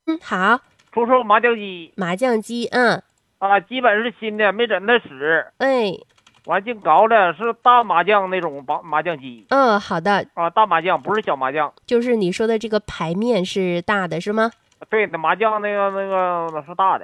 嗯，好， 出售麻将机麻将机， 啊，基本是新的，没怎它使。 哎， 完净搞的是大麻将那种麻将机好的， 啊，大麻将不是小麻将。 就是你说的这个牌面是大的是吗？ 对，那麻将那个是大的。